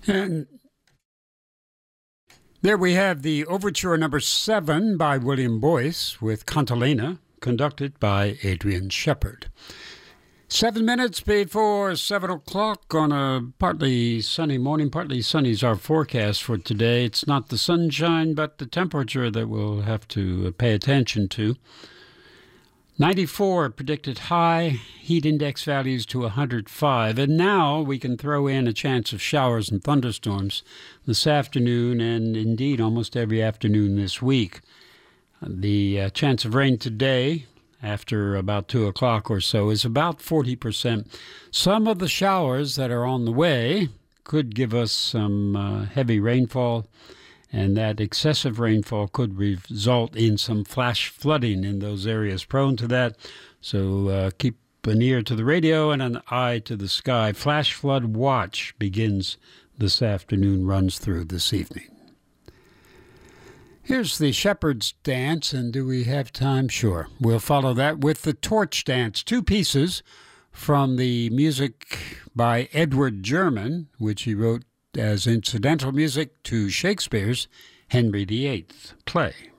And there we have the Overture Number 7 by William Boyce with Cantilena, conducted by Adrian Shepard. 7 minutes before 7 o'clock on a partly sunny morning. Partly sunny is our forecast for today. It's not the sunshine, but the temperature that we'll have to pay attention to. 94 predicted high, heat index values to 105. And now we can throw in a chance of showers and thunderstorms this afternoon and indeed almost every afternoon this week. The chance of rain today, after about 2 o'clock or so, is about 40%. Some of the showers that are on the way could give us some heavy rainfall, and that excessive rainfall could result in some flash flooding in those areas prone to that. So keep an ear to the radio and an eye to the sky. Flash flood watch begins this afternoon, runs through this evening. Here's the Shepherd's Dance, and do we have time? Sure. We'll follow that with the Torch Dance, 2 pieces from the music by Edward German, which he wrote as incidental music to Shakespeare's Henry VIII play.